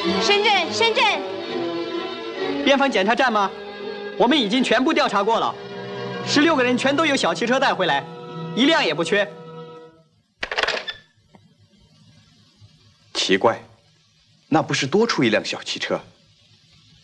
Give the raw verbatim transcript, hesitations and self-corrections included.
深圳，深圳。 边防检查站吗？我们已经全部调查过了，十六个人全都有小汽车带回来，一辆也不缺。 奇怪，那不是多出一辆小汽车？